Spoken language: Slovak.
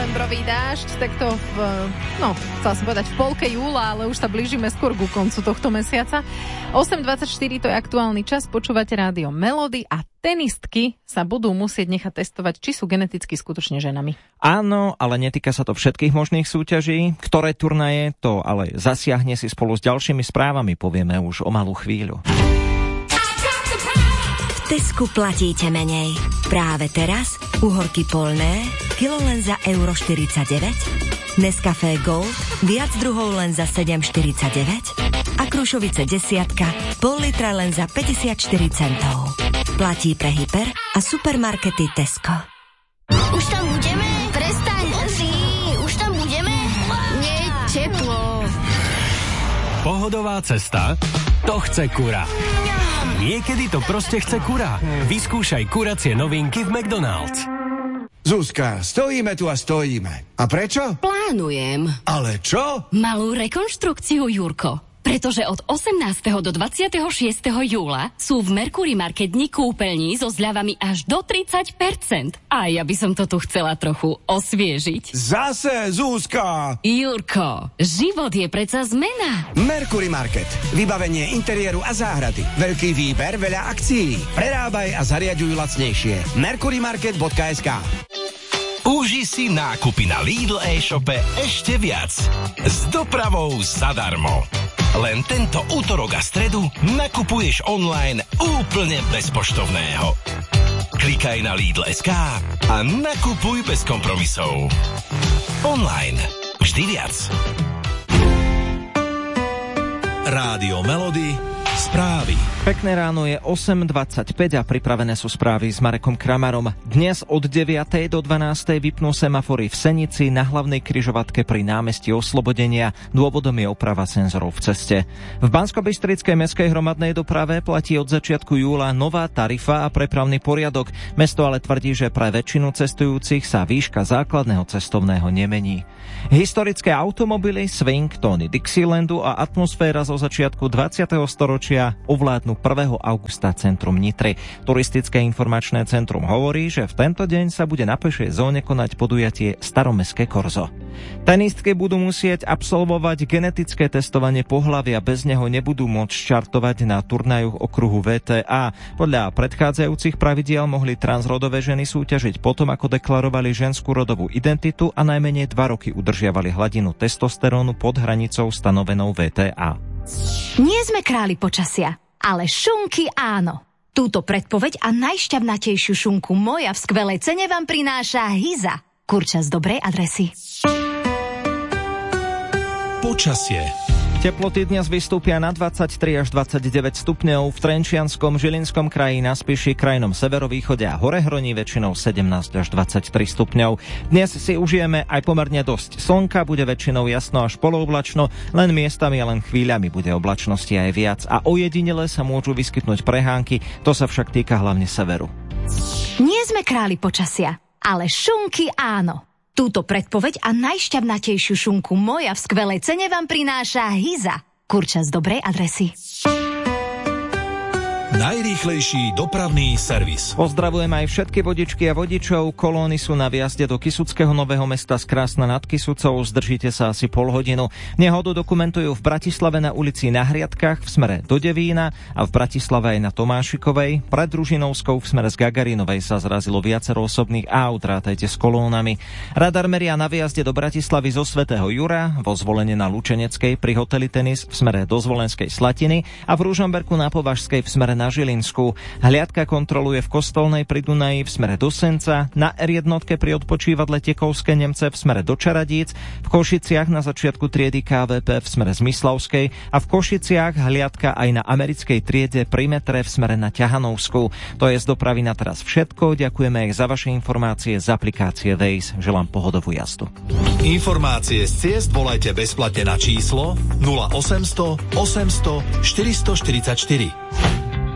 novembrový dážď, takto chcela som povedať v polke júla, ale už sa blížime skôr ku koncu tohto mesiaca. 8.24 to je aktuálny čas, počúvate rádio Melody a tenistky sa budú musieť nechať testovať, či sú geneticky skutočne ženami. Áno, ale netýka sa to všetkých možných súťaží. Ktoré turnaje to ale zasiahne, si spolu s ďalšími správami povieme už o malú chvíľu. V Tesku platíte menej. Práve teraz uhorky polné, kilo len za €4,49, Nescafé Gold, viac druhov len za 7,49 a Krušovice desiatka, pol litra len za 54 centov. Platí pre hyper a supermarkety Tesco. Už tam budeme? Prestaň, už tam budeme? Nie, teplo. Pohodová cesta? To chce Kura. Niekedy to proste chce Kura. Vyskúšaj kuracie novinky v McDonald's. Zuzka, stojíme tu a stojíme. A prečo? Plánujem. Ale čo? Malú rekonštrukciu, Jurko. Pretože od 18. do 26. júla sú v Mercury Market dni kúpeľní so zľavami až do 30%. A ja by som to tu chcela trochu osviežiť. Zase, Zuzka! Jurko, život je predsa zmena. Mercury Market. Vybavenie interiéru a záhrady. Veľký výber, veľa akcií. Prerábaj a zariaďuj lacnejšie. mercurymarket.sk. Uži si nákupy na Lidl e-shope ešte viac. S dopravou zadarmo. Len tento utorok a stredu nakupuješ online úplne bez poštovného. Klikaj na Lidl.sk a nakupuj bez kompromisov. Online. Vždy viac. Rádio Melody. Správy. Pekné ráno, je 8.25 a pripravené sú správy s Marekom Kramarom. Dnes od 9. do 12. vypnú semafory v Senici na hlavnej križovatke pri námestí Oslobodenia. Dôvodom je oprava senzorov v ceste. V Banskobystrickej mestskej hromadnej doprave platí od začiatku júla nová tarifa a prepravný poriadok. Mesto ale tvrdí, že pre väčšinu cestujúcich sa výška základného cestovného nemení. Historické automobily, swing, tóny Dixielandu a atmosféra zo začiatku 20. storočia ovládnu 1. augusta centrum Nitry. Turistické informačné centrum hovorí, že v tento deň sa bude na pešej zóne konať podujatie Staromestské korzo. Tenistky budú musieť absolvovať genetické testovanie pohlavia, bez neho nebudú môcť štartovať na turnajoch okruhu VTA. Podľa predchádzajúcich pravidiel mohli transrodové ženy súťažiť potom, ako deklarovali ženskú rodovú identitu a najmenej 2 roky udržiavali hladinu testosterónu pod hranicou stanovenou VTA. Nie sme králi počasia, ale šunky áno. Túto predpoveď a najšťavnatejšiu šunku moja v skvelej cene vám prináša Hyza. Kurča z dobrej adresy. Počasie. Teploty dnes vystúpia na 23 až 29 stupňov, v Trenčianskom, Žilinskom kraji, na Spiši, krajnom severovýchode a Horehroní väčšinou 17 až 23 stupňov. Dnes si užijeme aj pomerne dosť slnka, bude väčšinou jasno až polooblačno, len miestami a len chvíľami bude oblačnosti aj viac a ojedinele sa môžu vyskytnúť prehánky, to sa však týka hlavne severu. Nie sme králi počasia, ale šunky áno. Túto predpoveď a najšťavnatejšiu šunku moja v skvelej cene vám prináša Hyza. Kurča z dobrej adresy. Najrýchlejší dopravný servis. Pozdravujem aj všetky vodičky a vodičov. Kolóny sú na výjazde do Kysuckého Nového Mesta z Krásna nad Kysucou. Zdržíte sa asi pol hodinu. Nehodu dokumentujú v Bratislave na ulici Na Hriadkach v smere do Devína a v Bratislave aj na Tomášikovej. Pred Ružinovskou v smere z Gagarinovej sa zrazilo viacero osobných aut, rátajte s kolónami. Radar meria na výjazde do Bratislavy zo Svätého Jura, vo Zvolenie na Lučeneckej pri hoteli Tenis v smere do Zvolenskej Slatiny a v Ružomberku na Považskej v smere na Žilinsku. Hliadka kontroluje v Kostolnej pri Dunaji v smere do Senca, na R1 pri odpočívadle Tekovské Nemce v smere do Čaradíc, v Košiciach na začiatku triedy KVP v smere z Myslavskej a v Košiciach hliadka aj na americkej triede pri metre v smere na Ťahanovsku. To je z dopravy na teraz všetko. Ďakujeme aj za vaše informácie z aplikácie Waze. Želám pohodovú jazdu. Informácie z ciest volajte bezplatne na číslo 0800 800 444.